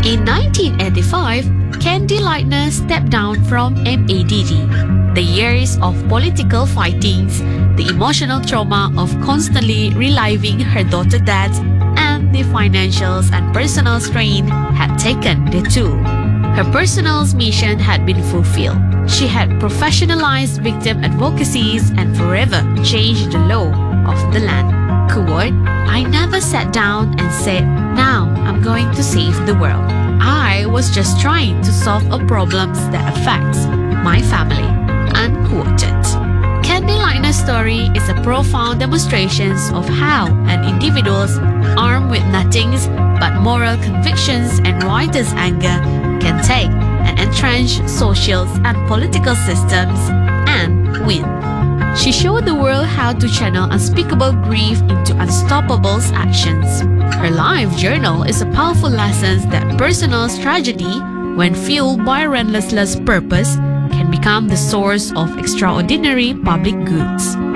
In 1985, Candy Lightner stepped down from MADD. The years of political fightings, the emotional trauma of constantly reliving her daughter's death, and the financial and personal strain had taken their toll. Her personal mission had been fulfilled. She had professionalized victim advocacies and forever changed the law of the land. Quote, I never sat down and said, now I'm going to save the world. I was just trying to solve a problem that affects my family. Unquoted. Candy Lightner's story is a profound demonstration of how an individual armed with nothing but moral convictions and righteous anger can take and entrench social and political systems and win. She showed the world how to channel unspeakable grief into unstoppable actions. Her life journal is a powerful lesson that personal tragedy, when fueled by relentless purpose, can become the source of extraordinary public goods.